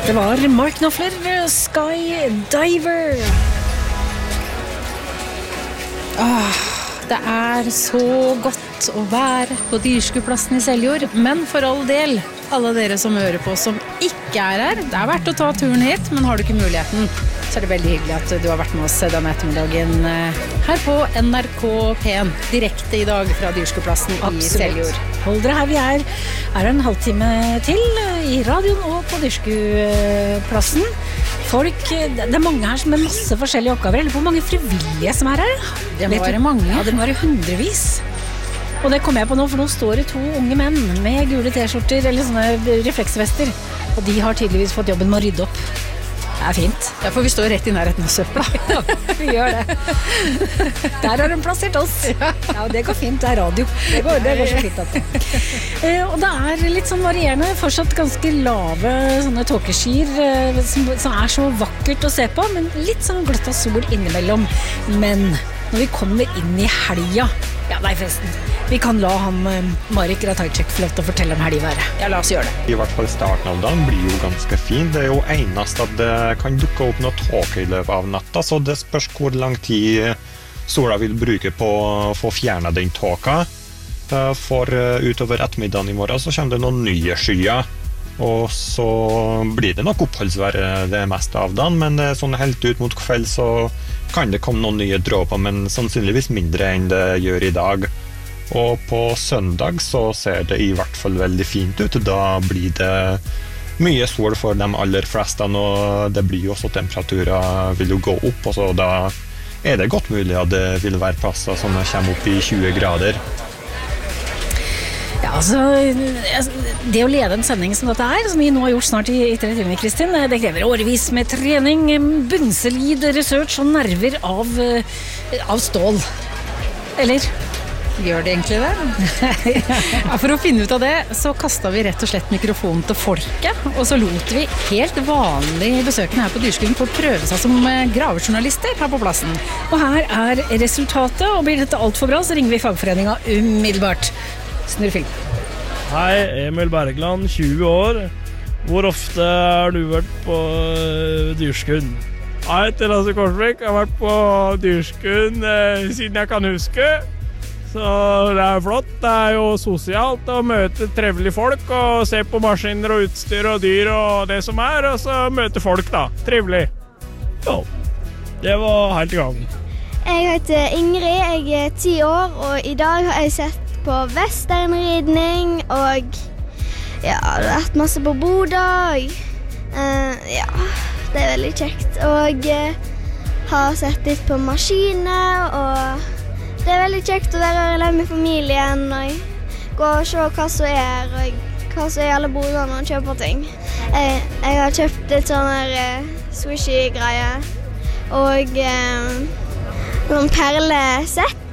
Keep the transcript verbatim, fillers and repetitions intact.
Det var Mark Knopfler, Skydiver. Åh, det er så godt å være på Dyrskueplassen i Seljord, men for all del, alle dere som hører på som ikke er her, det er verdt å ta turen hit, men har du ikke muligheten, så er det veldig hyggelig at du har vært med oss denne ettermiddagen her på N R K P en, direkte i dag fra Dyrskueplassen i Seljord. Hold dere her, vi er, er en halvtime til i radioen og på Dyrskueplassen. Folk, det er mange her som har masse forskjellige oppgaver, eller hvor mange frivillige som er her? Det må være mange. Ja, det må være hundrevis. Og det kommer jeg på nå, for nå står det to unge menn med gule t-skjorter eller sånne refleksvester, og de har tydeligvis fått jobben med å rydde opp. Det er fint. Ja, for vi står rett i nærheten av søpla. Ja, vi gjør det. Der har de plassert oss. Ja, det går fint, det er radio. Det går, det går så fint at det. Eh, og det er litt sånn varierende, fortsatt ganske lave sånne tåkeskyer eh, som, som er så vakkert å se på, men litt sånn gløtt av sol innimellom. Men når vi kommer inn i helga, ja, nei forresten, vi kan la han uh, Marek Ratajczyk få lov til å fortelle om helgværet. Ja, la oss gjøre det. I hvert fall starten av dagen blir jo ganske fin. Det er jo enest at det kan dukke opp noe tåke i løpet av natta, så det spørs hvor lang tid sola vil bruke på å få fjernet den tåka. For utover ettermiddagen i morgen så kommer det noen nye skyer, og så blir det nok oppholdsvær det meste av dagen, men sånn helt ut mot kveld så kan det komme noen nye dråper, men sannsynligvis mindre enn det gjør i dag. Og på søndag så ser det i hvert fall veldig fint ut. Da blir det mye sol for de aller fleste, og det blir jo også temperaturer vil jo gå opp, og så da er det godt mulig at det vil være plasser som kommer opp i tjue grader. Ja, altså, det å lede en sending som dette er, som vi nå har gjort snart i, i tre timer, Kristin, det krever årevis med trening, bunnsolid research og nerver av, av stål. Eller? Gjør det egentlig det? Ja, for å finne ut av det, så kastet vi rett og slett mikrofonen til folket, og så lot vi helt vanlige besøkende her på Dyrskuen få prøve seg som gravejournalister her på plassen. Og her er resultatet, og blir dette alt for bra, så ringer vi fagforeningen umiddelbart. Snurr film. Hei, Emil Bergland, tjue år. Hvor ofte har du vært på Dyrskuen? Hei, til Lasse Korsvik. Jeg har vært på Dyrskuen eh, siden jeg kan huske. Så det er flott. Det er jo sosialt å møte trivelige folk og se på maskiner og utstyr og dyr og det som er, og så møte folk da. Trivelig. Ja, det var helt i gang. Jeg heter Ingrid, jeg er ti år, og i dag har jeg sett på westernridning, og ja, det har vært masse på Bodø. Uh, ja, det er veldig kjekt. Og uh, har sett litt på maskiner, og det er veldig kjekt å være sammen med familien, og gå og se hva som er, og hva som er alle bodene og kjøpe ting. Jeg, jeg har kjøpt litt sånne uh, sushi-greier, og uh, noen perlesett.